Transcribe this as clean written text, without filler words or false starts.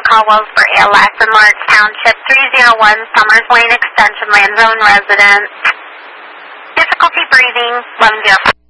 Caldwell for ALS in Lawrence Township, 301 Summers Lane Extension, Land Zone resident. Difficulty breathing, 105.